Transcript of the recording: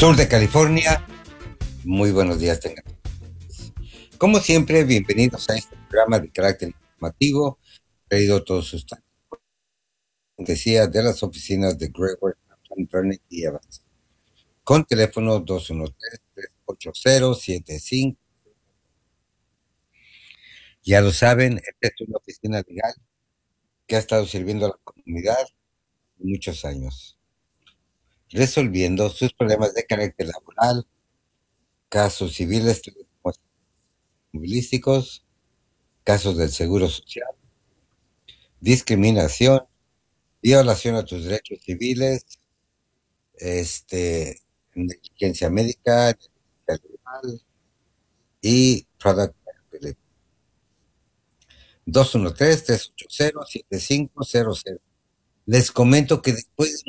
sur de California. Muy buenos días tengan. Como siempre, bienvenidos a este programa de carácter informativo, traído a todos ustedes, decía, de las oficinas de Greyward, Vernon y Evans, con teléfono 213-380-75. Ya lo saben, esta es una oficina legal que ha estado sirviendo a la comunidad por muchos años, resolviendo sus problemas de carácter laboral, casos civiles, automovilísticos, casos del seguro social, discriminación, violación a tus derechos civiles, este, negligencia médica, negligencia legal y product liability. 213-380-7500. Les comento que después de